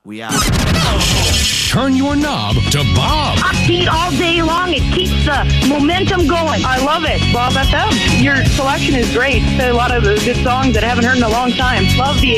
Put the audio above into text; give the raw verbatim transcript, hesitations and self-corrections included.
We out. Turn your knob to Bob. Upbeat all day long. It keeps the momentum going. I love it. Bob F M. Your selection is great. A lot of the good songs that I haven't heard in a long time. Love the